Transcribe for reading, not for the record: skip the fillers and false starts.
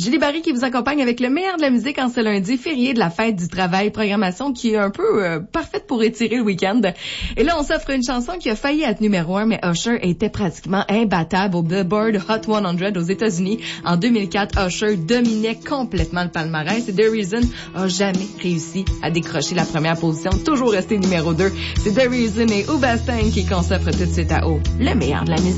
Julie Barry qui vous accompagne avec le meilleur de la musique en ce lundi, férié de la fête du travail, programmation qui est un peu parfaite pour étirer le week-end. Et là, on s'offre une chanson qui a failli être numéro 1, mais Usher était pratiquement imbattable au Billboard Hot 100 aux États-Unis. En 2004, Usher dominait complètement le palmarès et The Reason a jamais réussi à décrocher la première position, toujours resté numéro 2. C'est The Reason et Ubastang qui qu'on s'offre tout de suite à haut, le meilleur de la musique.